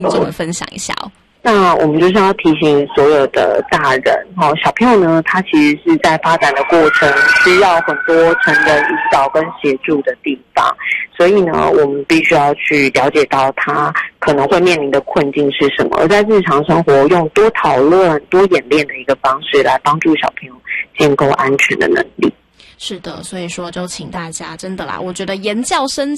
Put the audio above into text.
听众们分享一下哦。 那我们就是要提醒所有的大人小朋友呢，他其实是在发展的过程需要很多成人引导跟协助的地方，所以呢，我们必须要去了解到他可能会面临的困境是什么，而在日常生活用多讨论、多演练的一个方式来帮助小朋友建构安全的能力。 是的，所以说就请大家真的啦，我觉得言教身